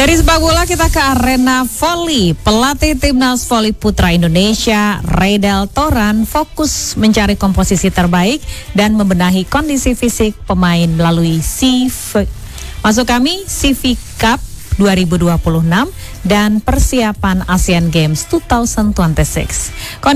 Dari sepak bola kita ke arena voli. Pelatih Timnas Voli Putra Indonesia, Reidel Toran, fokus mencari komposisi terbaik dan membenahi kondisi fisik pemain melalui CV Cup 2026 dan persiapan Asian Games 2026.